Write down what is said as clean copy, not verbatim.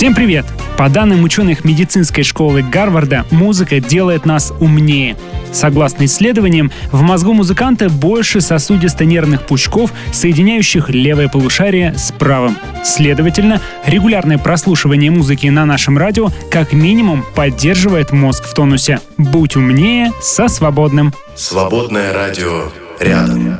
Всем привет! По данным ученых медицинской школы Гарварда, музыка делает нас умнее. Согласно исследованиям, в мозгу музыканта больше сосудисто-нервных пучков, соединяющих левое полушарие с правым. Следовательно, регулярное прослушивание музыки на нашем радио как минимум поддерживает мозг в тонусе. Будь умнее со свободным. Свободное радио рядом.